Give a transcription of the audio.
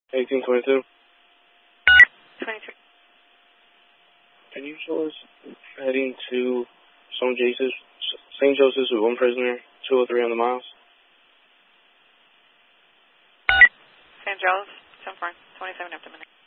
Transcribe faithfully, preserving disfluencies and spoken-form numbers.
eighteen twenty-two. twenty-three. Can you show us heading to Saint Joseph's, Saint Joseph's with one prisoner, two oh three on the miles? Saint Joseph's, ten four, twenty-seven after minute.